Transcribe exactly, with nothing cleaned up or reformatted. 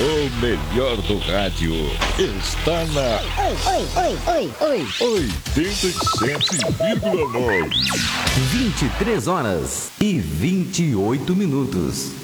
O melhor do rádio está na Oi, oi, oi, oi, oi. oitenta e sete vírgula nove. vinte e três horas e vinte e oito minutos.